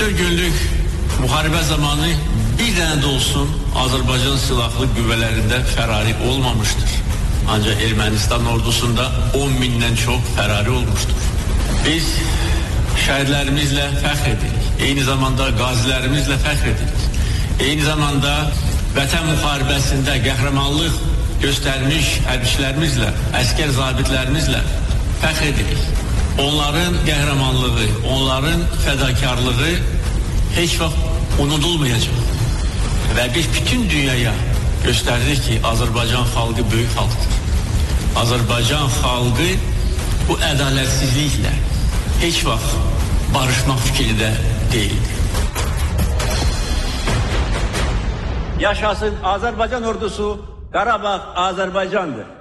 44 günlük müharibə zamanı bir dənə də olsun Azərbaycan silahlı qüvvələrində fərari olmamışdır. Ancaq Ermənistan ordusunda 10 mindən çox fərari olmuşdur. Biz şəhidlərimizlə fəxr edirik. Eyni zamanda qazilərimizlə fəxr edirik. Eyni zamanda vətən müharibəsində qəhrəmanlıq göstərmiş hərbçilərimizlə, əskər zabitlərimizlə fəxr edirik. Onların qəhrəmanlığı, onların fədakarlığı heç vaxt unudulmayacaq. Və biz bütün dünyaya göstərdik ki, Azərbaycan xalqı böyük xalqdır. Azərbaycan xalqı bu ədalətsizliklə heç vaxt barışmaq fikrində deyildi. Yaşasın Azərbaycan ordusu, Qarabağ Azərbaycandır.